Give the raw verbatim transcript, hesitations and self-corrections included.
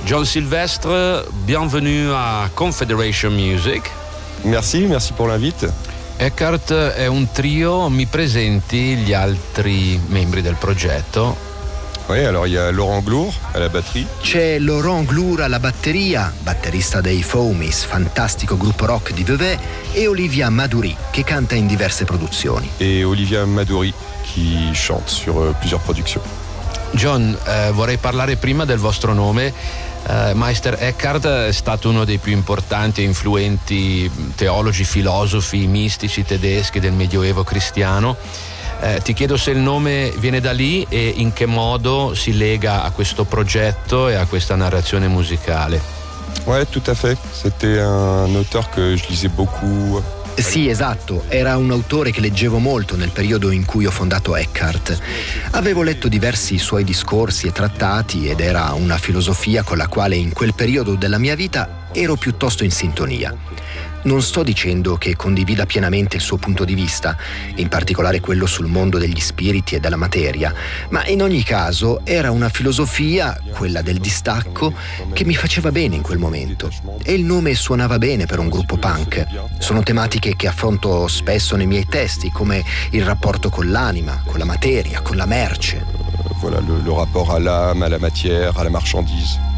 John Sylvestre, bienvenue a Confederation Music. Merci, merci pour l'invite. Eckhart è un trio, mi presenti gli altri membri del progetto? Oui, alors il y a Laurent Glour à la batterie. C'è Laurent Glour alla batteria, batterista dei Foamies, fantastico gruppo rock di Vevey, e Olivia Maduri, che canta in diverse produzioni. Et Olivia Maduri qui chante sur euh, plusieurs productions. John, eh, vorrei parlare prima del vostro nome. Eh, Meister Eckhart è stato uno dei più importanti e influenti teologi, filosofi, mistici tedeschi del Medioevo cristiano. Eh, ti chiedo se il nome viene da lì e in che modo si lega a questo progetto e a questa narrazione musicale. Ouais, tout à fait. C'était un auteur que je lisais beaucoup. Sì, esatto, era un autore che leggevo molto nel periodo in cui ho fondato Eckhart. Avevo letto diversi suoi discorsi e trattati ed era una filosofia con la quale in quel periodo della mia vita ero piuttosto in sintonia. Non sto dicendo che condivida pienamente il suo punto di vista, in particolare quello sul mondo degli spiriti e della materia, ma in ogni caso era una filosofia, quella del distacco, che mi faceva bene in quel momento. E il nome suonava bene per un gruppo punk. Sono tematiche che affronto spesso nei miei testi, come il rapporto con l'anima, con la materia, con la merce. Voilà, le, le rapport à l'âme, à la matière, à la marchandise.